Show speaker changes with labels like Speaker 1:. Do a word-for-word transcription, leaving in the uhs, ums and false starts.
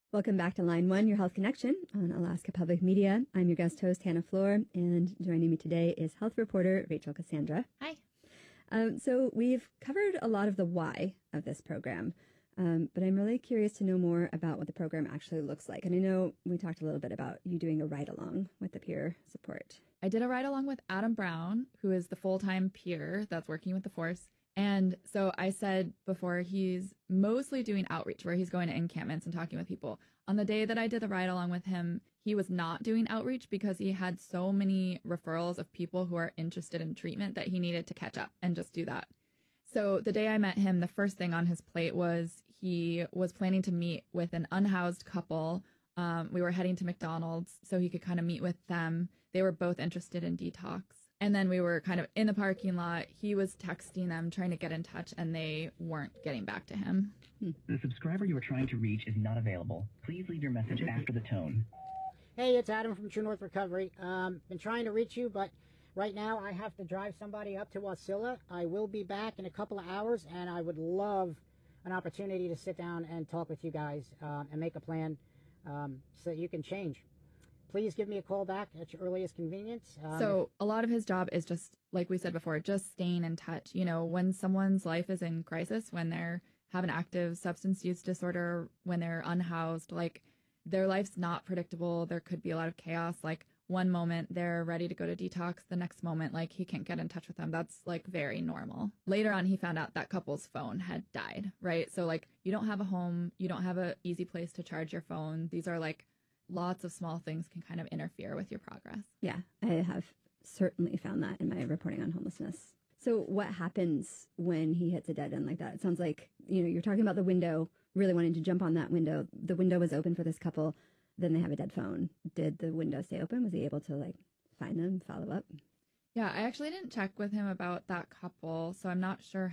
Speaker 1: Welcome back to Line One, your health connection on Alaska Public Media. I'm your guest host, Hannah Floor, and joining me today is health reporter Rachel Cassandra.
Speaker 2: Hi.
Speaker 1: Um, so we've covered a lot of the why of this program, um, but I'm really curious to know more about what the program actually looks like. And I know we talked a little bit about you doing a ride-along with the peer support.
Speaker 2: I did a ride along with Adam Brown, who is the full-time peer that's working with the force. And so I said before, he's mostly doing outreach where he's going to encampments and talking with people. On the day that I did the ride along with him, he was not doing outreach because he had so many referrals of people who are interested in treatment that he needed to catch up and just do that. So the day I met him, the first thing on his plate was he was planning to meet with an unhoused couple. Um, we were heading to McDonald's so he could kind of meet with them. They were both interested in detox. And then we were kind of in the parking lot. He was texting them, trying to get in touch, and they weren't getting back to him.
Speaker 3: The subscriber you are trying to reach is not available. Please leave your message after the tone.
Speaker 4: Hey, it's Adam from True North Recovery. Um, been trying to reach you, but right now I have to drive somebody up to Wasilla. I will be back in a couple of hours, and I would love an opportunity to sit down and talk with you guys um, and make a plan um, so that you can change. Please give me a call back at your earliest convenience. Um,
Speaker 2: so a lot of his job is just, like we said before, just staying in touch. You know, when someone's life is in crisis, when they're have an active substance use disorder, when they're unhoused, like their life's not predictable. There could be a lot of chaos. Like one moment they're ready to go to detox. The next moment, like he can't get in touch with them. That's like very normal. Later on, he found out that couple's phone had died, right? So like you don't have a home. You don't have an easy place to charge your phone. These are like lots of small things can kind of interfere with your progress.
Speaker 1: Yeah, I have certainly found that in my reporting on homelessness. So what happens when he hits a dead end like that? It sounds like, you know, you're talking about the window, really wanting to jump on that window. The window was open for this couple. Then they have a dead phone. Did the window stay open? Was he able to like find them, follow up?
Speaker 2: Yeah, I actually didn't check with him about that couple, so I'm not sure